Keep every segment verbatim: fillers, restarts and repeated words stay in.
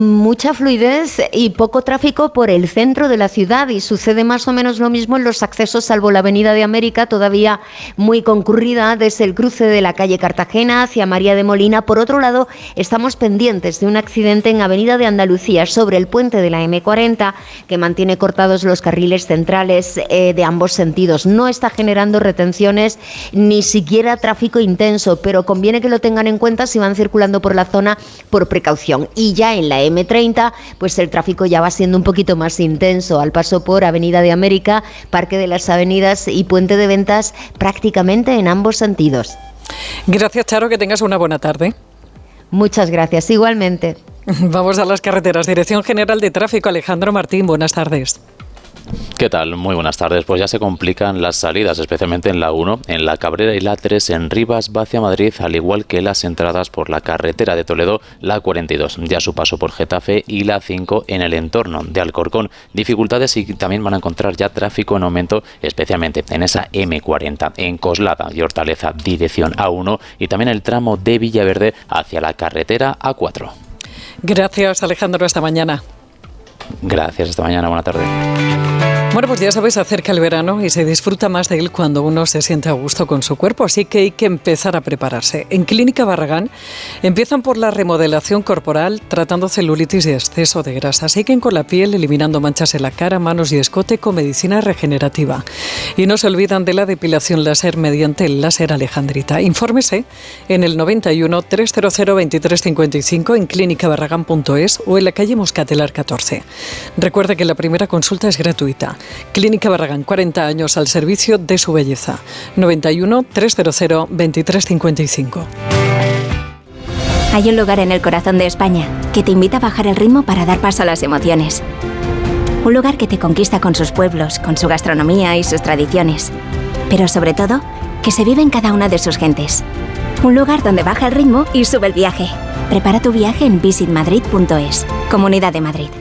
mucha fluidez y poco tráfico por el centro de la ciudad, y sucede más o menos lo mismo en los accesos, salvo la Avenida de América, todavía muy concurrida desde el cruce de la calle Cartagena hacia María de Molina. Por otro lado, estamos pendientes de un accidente en Avenida de Andalucía sobre el puente de la eme cuarenta que mantiene cortados los carriles centrales eh, de ambos sentidos. No está generando retenciones ni siquiera tráfico intenso, pero conviene que lo tengan en cuenta si van circulando por la zona por precaución. Y ya en la eme treinta, pues el tráfico ya va siendo un poquito más intenso al paso por Avenida de América, Parque de las Avenidas y Puente de Ventas, prácticamente en ambos sentidos. Gracias, Charo, que tengas una buena tarde. Muchas gracias, igualmente. Vamos a las carreteras. Dirección General de Tráfico, Alejandro Martín, buenas tardes. ¿Qué tal? Muy buenas tardes. Pues ya se complican las salidas, especialmente en la uno, en la Cabrera y la tres en Rivas, va hacia Madrid, al igual que las entradas por la carretera de Toledo, la cuarenta y dos, ya su paso por Getafe, y la cinco en el entorno de Alcorcón. Dificultades, y también van a encontrar ya tráfico en aumento, especialmente en esa eme cuarenta, en Coslada y Hortaleza, dirección a uno, y también el tramo de Villaverde hacia la carretera a cuatro. Gracias, Alejandro. Hasta mañana. Gracias, hasta mañana, buena tarde. Bueno, pues ya sabes, acerca el verano y se disfruta más de él cuando uno se siente a gusto con su cuerpo, así que hay que empezar a prepararse. En Clínica Barragán empiezan por la remodelación corporal, tratando celulitis y exceso de grasa. Siguen con la piel, eliminando manchas en la cara, manos y escote con medicina regenerativa. Y no se olvidan de la depilación láser mediante el láser Alejandrita. Infórmese en el noventa y uno, trescientos veintitrés cincuenta y cinco en clínica barragán punto es o en la calle Moscatelar catorce. Recuerde que la primera consulta es gratuita. Clínica Barragán, cuarenta años al servicio de su belleza. noventa y uno, trescientos veintitrés cincuenta y cinco. Hay un lugar en el corazón de España que te invita a bajar el ritmo para dar paso a las emociones. Un lugar que te conquista con sus pueblos, con su gastronomía y sus tradiciones. Pero sobre todo, que se vive en cada una de sus gentes. Un lugar donde baja el ritmo y sube el viaje. Prepara tu viaje en visit madrid punto es. Comunidad de Madrid.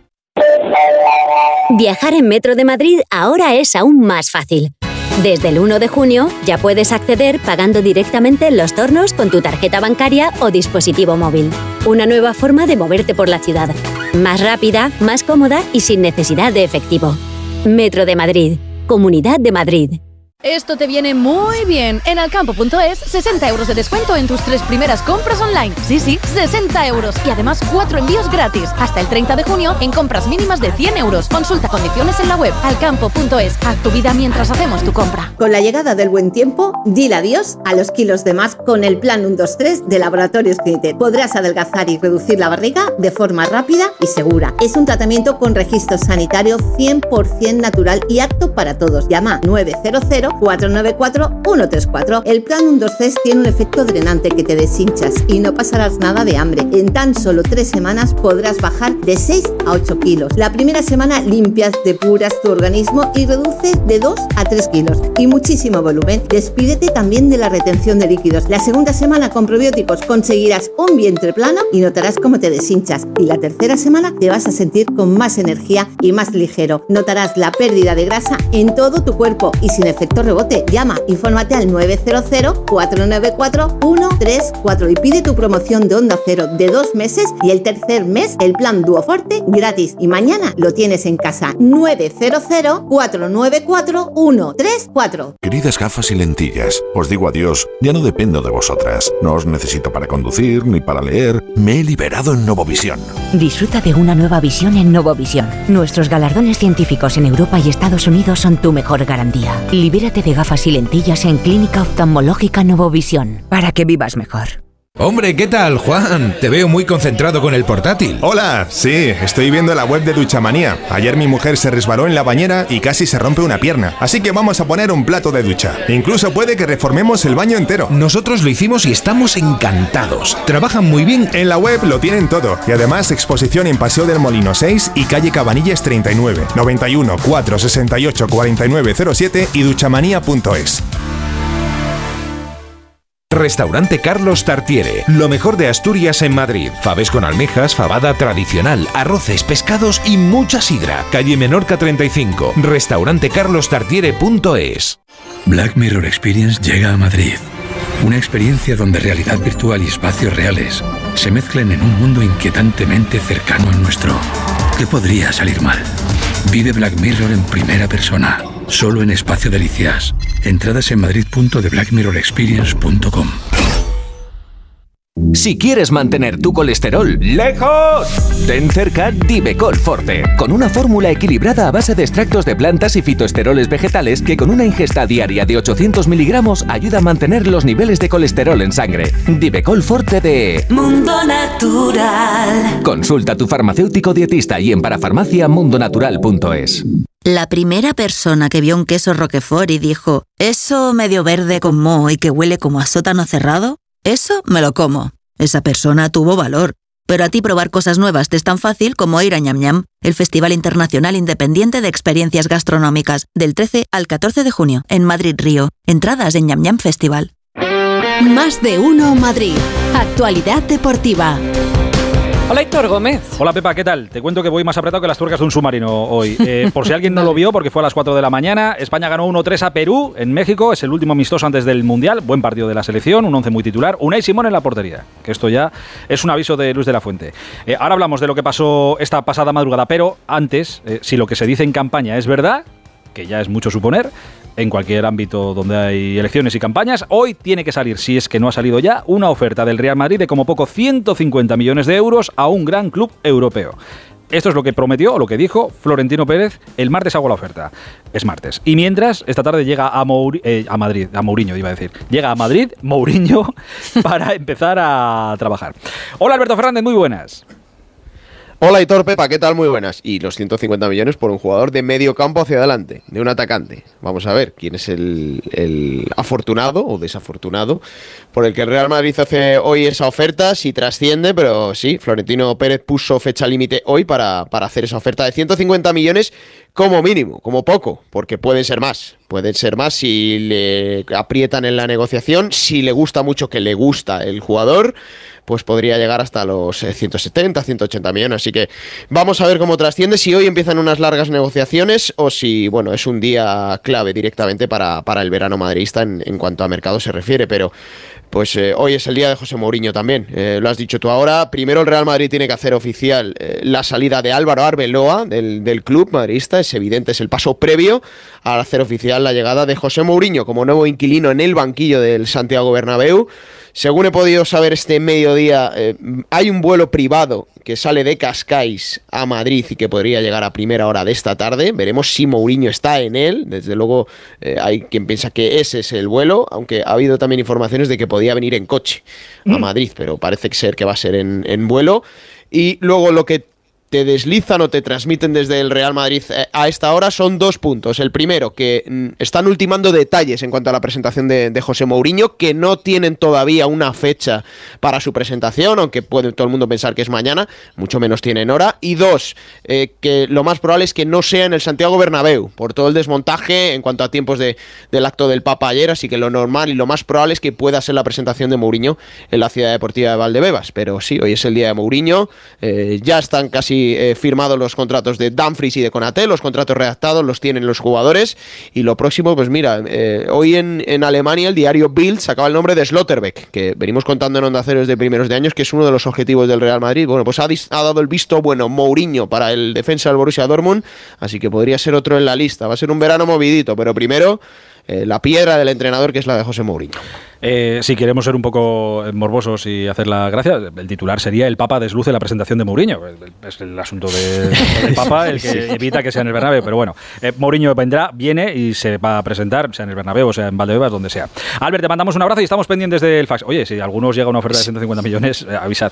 Viajar en Metro de Madrid ahora es aún más fácil. Desde el uno de junio ya puedes acceder pagando directamente en los tornos con tu tarjeta bancaria o dispositivo móvil. Una nueva forma de moverte por la ciudad. Más rápida, más cómoda y sin necesidad de efectivo. Metro de Madrid. Comunidad de Madrid. Esto te viene muy bien. En alcampo punto es, sesenta euros de descuento en tus tres primeras compras online. Sí, sí, sesenta euros. Y además cuatro envíos gratis. Hasta el treinta de junio en compras mínimas de cien euros. Consulta condiciones en la web alcampo punto es. Haz tu vida mientras hacemos tu compra. Con la llegada del buen tiempo, dile adiós a los kilos de más con el plan uno dos tres de Laboratorios Clinitet. Podrás adelgazar y reducir la barriga de forma rápida y segura. Es un tratamiento con registro sanitario cien por ciento natural y apto para todos. Llama nueve cero cero, cuatro nueve cuatro, uno tres cuatro. El plan uno dos tres tiene un efecto drenante que te deshinchas y no pasarás nada de hambre. En tan solo tres semanas podrás bajar de seis a ocho kilos. La primera semana limpias, depuras tu organismo y reduces de dos a tres kilos. Y muchísimo volumen. Despídete también de la retención de líquidos. La segunda semana con probióticos conseguirás un vientre plano y notarás cómo te deshinchas. Y la tercera semana te vas a sentir con más energía y más ligero. Notarás la pérdida de grasa en todo tu cuerpo y sin efecto rebote. Llama, infórmate al nueve cero cero, cuatro nueve cuatro, uno tres cuatro y pide tu promoción de Onda Cero de dos meses y el tercer mes el plan Duoforte gratis. Y mañana lo tienes en casa. nueve cero cero, cuatro nueve cuatro, uno tres cuatro. Queridas gafas y lentillas, os digo adiós. Ya no dependo de vosotras. No os necesito para conducir ni para leer. Me he liberado en Novovisión. Disfruta de una nueva visión en Novovisión. Nuestros galardones científicos en Europa y Estados Unidos son tu mejor garantía. Libérate de gafas y lentillas en Clínica Oftalmológica Novovisión, para que vivas mejor. Hombre, ¿qué tal, Juan? Te veo muy concentrado con el portátil. Hola, sí, estoy viendo la web de Duchamanía. Ayer mi mujer se resbaló en la bañera y casi se rompe una pierna. Así que vamos a poner un plato de ducha. Incluso puede que reformemos el baño entero. Nosotros lo hicimos y estamos encantados. Trabajan muy bien. En la web lo tienen todo. Y además exposición en Paseo del Molino seis y calle Cabanillas treinta y nueve. noventa y uno, cuatrocientos sesenta y ocho, cuarenta y nueve cero siete y duchamanía punto es. Restaurante Carlos Tartiere, lo mejor de Asturias en Madrid. Faves con almejas, fabada tradicional, arroces, pescados y mucha sidra. Calle Menorca treinta y cinco. Restaurante carlos tartiere punto es. Black Mirror Experience llega a Madrid. Una experiencia donde realidad virtual y espacios reales se mezclan en un mundo inquietantemente cercano al nuestro. ¿Qué podría salir mal? Vive Black Mirror en primera persona, solo en Espacio Delicias. Entradas en madrid punto de black mirror experience punto com. Si quieres mantener tu colesterol lejos, ten cerca Divecol Forte, con una fórmula equilibrada a base de extractos de plantas y fitoesteroles vegetales que con una ingesta diaria de ochocientos miligramos ayuda a mantener los niveles de colesterol en sangre. Divecol Forte de Mundo Natural. Consulta a tu farmacéutico dietista y en parafarmacia mundo natural punto es. La primera persona que vio un queso Roquefort y dijo, eso medio verde con moho y que huele como a sótano cerrado, eso me lo como. Esa persona tuvo valor. Pero a ti probar cosas nuevas te es tan fácil como ir a Ñam Ñam, el Festival Internacional Independiente de Experiencias Gastronómicas, del trece al catorce de junio, en Madrid Río. Entradas en Ñam Ñam Festival. Más de uno Madrid. Actualidad deportiva. Hola, Héctor Gómez. Hola, Pepa, ¿qué tal? Te cuento que voy más apretado que las tuercas de un submarino hoy. Eh, por si alguien no lo vio, porque fue a las cuatro de la mañana, España ganó uno tres a Perú en México. Es el último amistoso antes del Mundial. Buen partido de la selección, un once muy titular. Unai Simón en la portería, que esto ya es un aviso de Luis de la Fuente. Eh, ahora hablamos de lo que pasó esta pasada madrugada, pero antes, eh, si lo que se dice en campaña es verdad, que ya es mucho suponer, en cualquier ámbito donde hay elecciones y campañas, hoy tiene que salir, si es que no ha salido ya, una oferta del Real Madrid de como poco ciento cincuenta millones de euros a un gran club europeo. Esto es lo que prometió o lo que dijo Florentino Pérez. El martes hago la oferta. Es martes. Y mientras, esta tarde llega a, Mouri- eh, a Madrid, a Mourinho iba a decir. Llega a Madrid, Mourinho, para empezar a trabajar. Hola, Alberto Fernández, muy buenas. Hola, Hitor, Pepa, ¿qué tal? Muy buenas. Y los ciento cincuenta millones por un jugador de medio campo hacia adelante, de un atacante. Vamos a ver quién es el, el afortunado o desafortunado por el que el Real Madrid hace hoy esa oferta, si trasciende, pero sí, Florentino Pérez puso fecha límite hoy para, para hacer esa oferta de ciento cincuenta millones como mínimo, como poco, porque pueden ser más. Pueden ser más si le aprietan en la negociación, si le gusta mucho, que le gusta el jugador, pues podría llegar hasta los ciento setenta, ciento ochenta millones. Así que vamos a ver cómo trasciende, si hoy empiezan unas largas negociaciones o si, bueno, es un día clave directamente para, para el verano madridista en, en cuanto a mercado se refiere. Pero pues eh, hoy es el día de José Mourinho también. Eh, lo has dicho tú ahora. Primero el Real Madrid tiene que hacer oficial eh, la salida de Álvaro Arbeloa del, del club madridista. Es evidente, es el paso previo a hacer oficial la llegada de José Mourinho como nuevo inquilino en el banquillo del Santiago Bernabéu. Según he podido saber este mediodía, eh, hay un vuelo privado que sale de Cascais a Madrid y que podría llegar a primera hora de esta tarde. Veremos si Mourinho está en él. Desde luego eh, hay quien piensa que ese es el vuelo, aunque ha habido también informaciones de que podía venir en coche a Madrid, pero parece ser que va a ser en, en vuelo. Y luego lo que te deslizan o te transmiten desde el Real Madrid a esta hora son dos puntos. El primero, que mm, están ultimando detalles en cuanto a la presentación de, de José Mourinho, que no tienen todavía una fecha para su presentación, aunque puede todo el mundo pensar que es mañana, mucho menos tienen hora. Y dos, eh, que lo más probable es que no sea en el Santiago Bernabéu, por todo el desmontaje en cuanto a tiempos de, del acto del Papa ayer, así que lo normal y lo más probable es que pueda ser la presentación de Mourinho en la Ciudad Deportiva de Valdebebas. Pero sí, hoy es el día de Mourinho, eh, ya están casi Eh, firmados los contratos de Dumfries y de Konaté, los contratos redactados los tienen los jugadores, y lo próximo, pues mira, eh, hoy en, en Alemania el diario Bild sacaba el nombre de Slotterbeck, que venimos contando en Onda Cero desde primeros de años, que es uno de los objetivos del Real Madrid. Bueno, pues ha, ha dado el visto bueno Mourinho para el defensa del Borussia Dortmund, así que podría ser otro en la lista. Va a ser un verano movidito, pero primero Eh, la piedra del entrenador, que es la de José Mourinho. Eh, si queremos ser un poco morbosos y hacer la gracia, el titular sería: el Papa desluce la presentación de Mourinho. Es el asunto de, del Papa el que sí. evita que sea en el Bernabéu. Pero bueno, eh, Mourinho vendrá, viene y se va a presentar, sea en el Bernabéu o sea en Valdebebas, donde sea. Albert, te mandamos un abrazo y estamos pendientes del fax. Oye, si a algunos llega una oferta de ciento cincuenta millones, eh, avisad.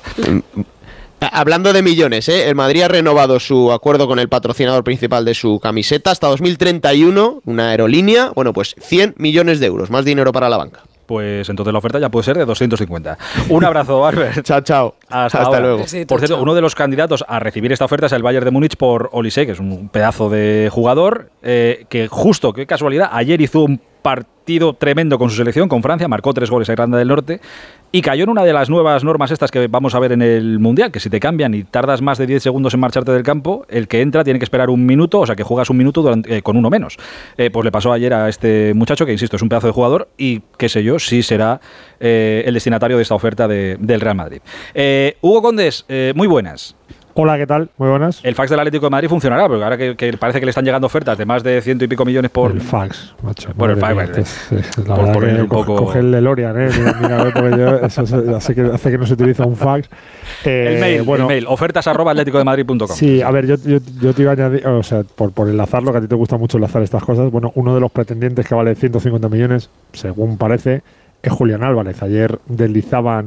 Hablando de millones, ¿eh? El Madrid ha renovado su acuerdo con el patrocinador principal de su camiseta hasta dos mil treinta y uno, una aerolínea. Bueno, pues cien millones de euros, más dinero para la banca. Pues entonces la oferta ya puede ser de doscientos cincuenta. Un abrazo, Albert. Chao, chao. Hasta, Hasta luego. Sí, por cierto, chao. Uno de los candidatos a recibir esta oferta es el Bayern de Múnich por Olise, que es un pedazo de jugador, eh, que justo, qué casualidad, ayer hizo un partido tremendo con su selección, con Francia, marcó tres goles a Irlanda del Norte y cayó en una de las nuevas normas estas que vamos a ver en el Mundial, que si te cambian y tardas más de diez segundos en marcharte del campo, el que entra tiene que esperar un minuto, o sea que juegas un minuto durante, eh, con uno menos. Eh, pues le pasó ayer a este muchacho, que insisto, es un pedazo de jugador y qué sé yo, sí será eh, el destinatario de esta oferta de, del Real Madrid. Eh, Hugo Condés, eh, muy buenas. Hola, ¿qué tal? Muy buenas. El fax del Atlético de Madrid funcionará, porque ahora que, que parece que le están llegando ofertas de más de ciento y pico millones por... El fax, macho. Por el fax, mía, es, es, la por, verdad por que un poco... Coge el DeLorean, ¿eh? Mira, mira, porque yo, eso hace que, hace que no se utiliza un fax. Eh, el mail, bueno, el mail, ofertas arroba atlético de madrid punto com. Sí, a ver, yo, yo, yo te iba a añadir, o sea, por, por enlazarlo, que a ti te gusta mucho enlazar estas cosas, bueno, uno de los pretendientes que vale ciento cincuenta millones, según parece, es Julián Álvarez. Ayer deslizaban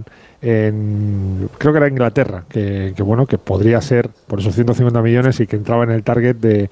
en, creo que era Inglaterra, que, que bueno, que podría ser por esos ciento cincuenta millones y que entraba en el target de,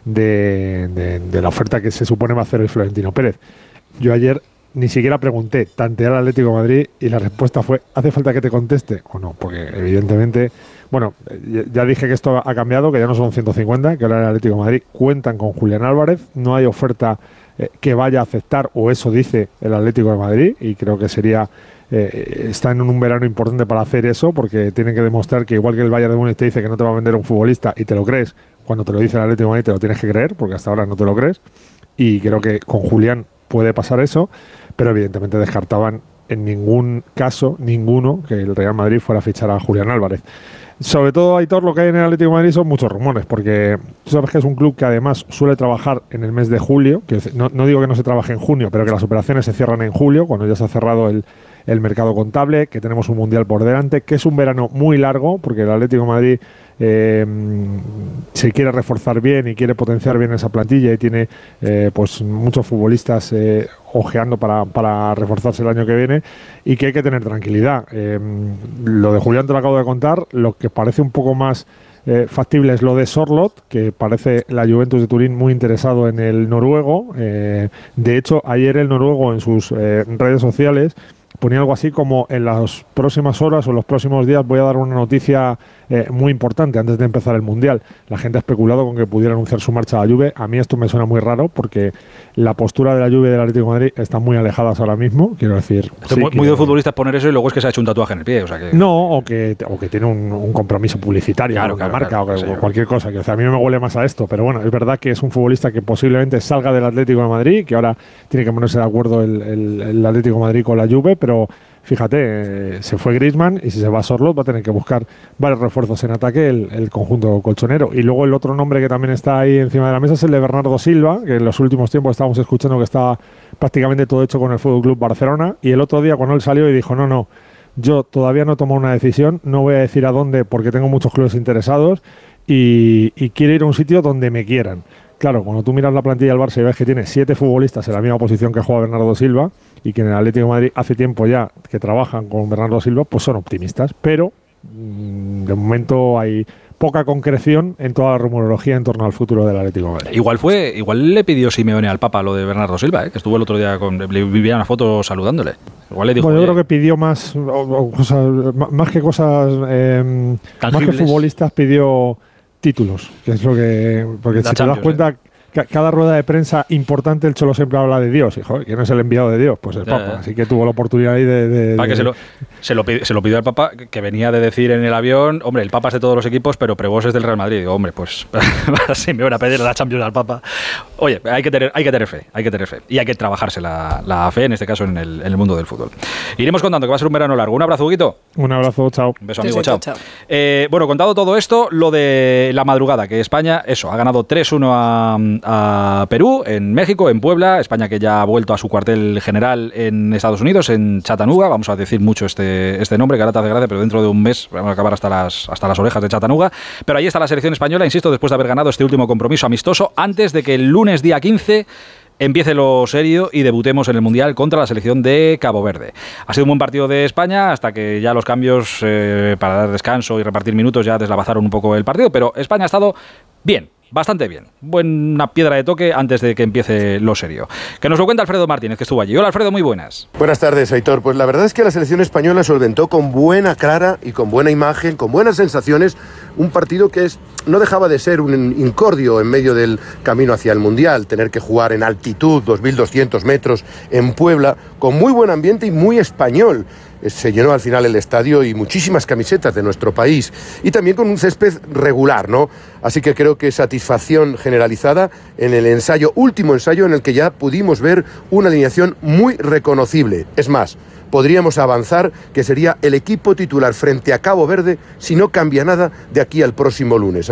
de, de, de la oferta que se supone va a hacer el Florentino Pérez. Yo ayer ni siquiera pregunté, tanteé al Atlético de Madrid y la respuesta fue, ¿hace falta que te conteste o no? Porque evidentemente, bueno, ya dije que esto ha cambiado, que ya no son ciento cincuenta, que ahora el Atlético de Madrid cuentan con Julián Álvarez, no hay oferta eh, que vaya a aceptar, o eso dice el Atlético de Madrid, y creo que sería... Eh, está en un verano importante para hacer eso, porque tienen que demostrar que igual que el Bayern de Múnich te dice que no te va a vender un futbolista y te lo crees, cuando te lo dice el Atlético de Madrid te lo tienes que creer, porque hasta ahora no te lo crees, y creo que con Julián puede pasar eso, pero evidentemente descartaban en ningún caso, ninguno, que el Real Madrid fuera a fichar a Julián Álvarez. Sobre todo, Aitor, lo que hay en el Atlético de Madrid son muchos rumores, porque tú sabes que es un club que además suele trabajar en el mes de julio, que no, no digo que no se trabaje en junio, pero que las operaciones se cierran en julio, cuando ya se ha cerrado el, el mercado contable, que tenemos un Mundial por delante, que es un verano muy largo, porque el Atlético de Madrid eh, se quiere reforzar bien y quiere potenciar bien esa plantilla y tiene eh, pues muchos futbolistas eh, ojeando para, para reforzarse el año que viene, y que hay que tener tranquilidad. Eh, lo de Julián te lo acabo de contar, lo que parece un poco más eh, factible es lo de Sorloth, que parece la Juventus de Turín muy interesado en el noruego. Eh, de hecho, ayer el noruego en sus eh, redes sociales ponía algo así como: en las próximas horas o en los próximos días voy a dar una noticia eh, muy importante antes de empezar el Mundial. La gente ha especulado con que pudiera anunciar su marcha a la Juve. A mí esto me suena muy raro, porque la postura de la Juve y del Atlético de Madrid están muy alejadas ahora mismo, quiero decir. Sí, muy, muy de futbolistas poner eso y luego es que se ha hecho un tatuaje en el pie, o sea que... No, o que, o que tiene un, un compromiso publicitario, claro, con una claro, marca, claro, o, sí, o cualquier cosa. Que, o sea, a mí me huele más a esto, pero bueno, es verdad que es un futbolista que posiblemente salga del Atlético de Madrid, que ahora tiene que ponerse de acuerdo el, el, el Atlético de Madrid con la Juve, pero fíjate, eh, se fue Griezmann y si se va a Sorloth va a tener que buscar varios refuerzos en ataque el, el conjunto colchonero. Y luego el otro nombre que también está ahí encima de la mesa es el de Bernardo Silva, que en los últimos tiempos estábamos escuchando que estaba prácticamente todo hecho con el F C Barcelona, y el otro día cuando él salió y dijo, no, no, yo todavía no he tomado una decisión, no voy a decir a dónde porque tengo muchos clubes interesados y, y quiero ir a un sitio donde me quieran. Claro, cuando tú miras la plantilla del Barça y ves que tiene siete futbolistas en la misma posición que juega Bernardo Silva, y que en el Atlético de Madrid hace tiempo ya que trabajan con Bernardo Silva, pues son optimistas. Pero mmm, de momento hay poca concreción en toda la rumorología en torno al futuro del Atlético de Madrid. Igual fue, igual le pidió Simeone al Papa lo de Bernardo Silva, ¿eh? Que estuvo el otro día con, le vivía una foto saludándole. Igual le dijo, bueno, yo creo que pidió más, o, o cosas, más que cosas, eh, más que futbolistas, pidió títulos, que es lo que, porque la si te das cuenta, eh. cada rueda de prensa importante el Cholo siempre habla de Dios, y joder, ¿quién es el enviado de Dios? Pues el ya, Papa, ya. Así que tuvo la oportunidad ahí de... de, de... Que se, lo, se, lo pidió, se lo pidió al Papa, que venía de decir en el avión, hombre, el Papa es de todos los equipos, pero Prevos es del Real Madrid. Digo, hombre, pues sí, me van a pedir la Champions al Papa. Oye, hay que tener, hay que tener fe, hay que tener fe, y hay que trabajarse la, la fe, en este caso en el, en el mundo del fútbol. Iremos contando que va a ser un verano largo. Un abrazo, Huguito. Un abrazo, chao. Un beso, amigo, sí, sí, chao. chao. Eh, bueno, contado todo esto, lo de la madrugada, que España, eso, ha ganado tres uno a, a Perú, en México, en Puebla. España que ya ha vuelto a su cuartel general en Estados Unidos, en Chattanooga. Vamos a decir mucho este, este nombre, que ahora te hace gracia, pero dentro de un mes vamos a acabar hasta las, hasta las orejas de Chattanooga. Pero ahí está la selección española, insisto, después de haber ganado este último compromiso amistoso, antes de que el lunes día quince empiece lo serio y debutemos en el Mundial contra la selección de Cabo Verde. Ha sido un buen partido de España, hasta que ya los cambios eh, para dar descanso y repartir minutos ya deslavazaron un poco el partido, pero España ha estado bien, bastante bien. Buena piedra de toque antes de que empiece lo serio. Que nos lo cuenta Alfredo Martínez, que estuvo allí. Hola, Alfredo, muy buenas. Buenas tardes, Aitor. Pues la verdad es que la selección española solventó con buena cara y con buena imagen, con buenas sensaciones, un partido que es no dejaba de ser un incordio en medio del camino hacia el Mundial, tener que jugar en altitud, dos mil doscientos metros, en Puebla, con muy buen ambiente y muy español. Se llenó al final el estadio y muchísimas camisetas de nuestro país, y también con un césped regular, ¿no? Así que creo que satisfacción generalizada en el ensayo, último ensayo, en el que ya pudimos ver una alineación muy reconocible. Es más, podríamos avanzar que sería el equipo titular frente a Cabo Verde si no cambia nada de aquí al próximo lunes.